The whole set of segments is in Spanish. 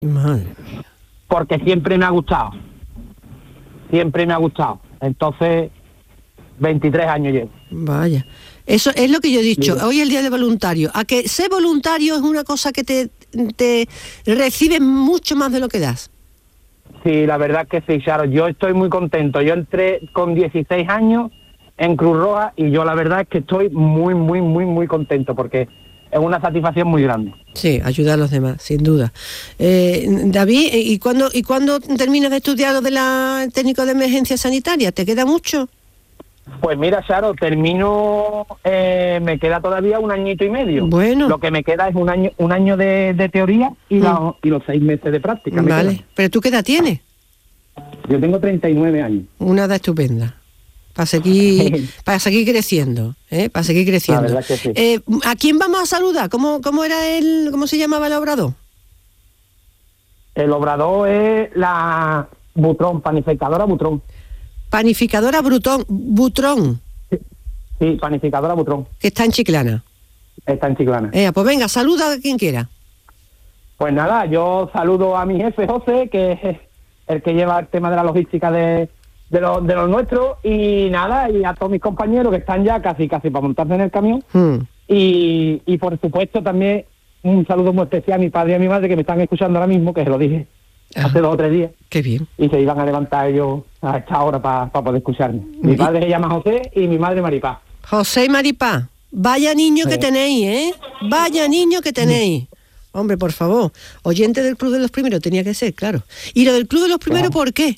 Madre. Porque siempre me ha gustado. Siempre me ha gustado. Entonces, 23 años llevo. Vaya. Eso es lo que yo he dicho. Mira. Hoy es el día de voluntario. A que ser voluntario es una cosa que te recibes mucho más de lo que das. Sí, la verdad que sí, Charo. Yo estoy muy contento. Yo entré con 16 años en Cruz Roja y yo la verdad es que estoy muy, muy, muy, muy contento porque es una satisfacción muy grande. Sí, ayudar a los demás, sin duda. David, ¿y cuándo terminas de estudiar lo de la técnico de emergencia sanitaria? ¿Te queda mucho? Pues mira, Charo, termino, me queda todavía 1 añito y medio. Bueno. Lo que me queda es un año de teoría y los 6 meses de práctica. Vale, pero ¿tú qué edad tienes? Yo tengo 39 años. Una edad estupenda. Para seguir creciendo, para seguir creciendo. La verdad que sí. ¿A quién vamos a saludar? ¿Cómo se llamaba el obrador? El obrador es la Butrón, panificadora Butrón. Panificadora Butrón. Sí, panificadora Butrón. Que está en Chiclana. Está en Chiclana. Pues venga, saluda a quien quiera. Pues nada, yo saludo a mi jefe José, que es el que lleva el tema de la logística de los nuestros, y nada, y a todos mis compañeros que están ya casi para montarse en el camión. Y por supuesto también un saludo muy especial a mi padre y a mi madre que me están escuchando ahora mismo, que se lo dije hace 2 o 3 días. Qué bien. Y se iban a levantar ellos a esta hora para poder escucharme. Mi padre se llama José y mi madre Maripá. José y Maripá, vaya niño que tenéis, Vaya niño que tenéis. Hombre, por favor, oyente del Club de los Primeros tenía que ser, claro. ¿Y lo del Club de los Primeros por qué?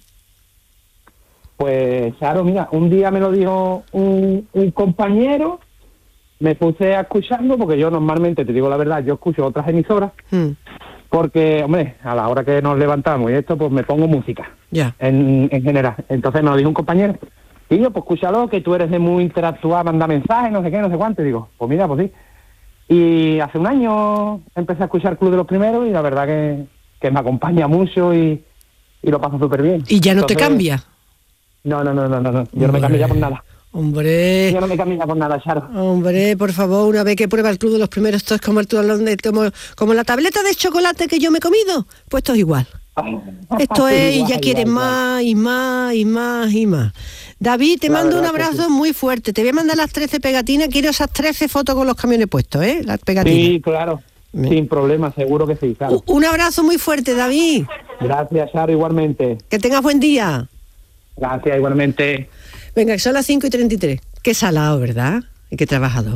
Pues claro, mira, un día me lo dijo un compañero, me puse a escucharlo, porque yo normalmente, te digo la verdad, yo escucho otras emisoras, porque, hombre, a la hora que nos levantamos y esto, pues me pongo música, en general. Entonces me lo dijo un compañero, y yo, pues escúchalo, que tú eres de muy interactuar, manda mensajes, no sé qué, no sé cuánto, y digo, pues mira, pues sí. Y hace un año empecé a escuchar Club de los Primeros, y la verdad que me acompaña mucho y lo paso súper bien. ¿Y ya no te cambia? No, yo no me cambio ya por nada. Hombre. Yo no me cambio ya por nada, Charo. Hombre, por favor, una vez que prueba el Club de los Primeros, esto es como como la tableta de chocolate que yo me he comido, pues esto es igual. Esto es, y ya quieres más y más y más y más. David, te mando un abrazo muy fuerte. Te voy a mandar las 13 pegatinas. Quiero esas 13 fotos con los camiones puestos, las pegatinas. Sí, claro. Sin problema, seguro que sí, claro. Un abrazo muy fuerte, David. Gracias, Charo, igualmente. Que tengas buen día. Gracias, igualmente. Venga, son las 5:33. Qué salado, ¿verdad? Y qué trabajador.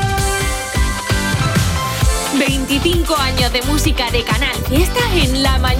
25 años de música de Canal Fiesta en la mañana.